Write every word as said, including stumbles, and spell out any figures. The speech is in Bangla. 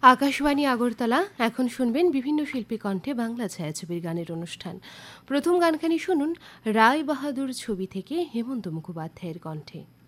আকাশবাণী আগরতলা। এখন শুনবেন বিভিন্ন শিল্পী কণ্ঠে বাংলা ছায়াছবির গানের অনুষ্ঠান। প্রথম গানখানি শুনুন রায় বাহাদুর ছবি থেকে হেমন্ত মুখোপাধ্যায়ের কণ্ঠে।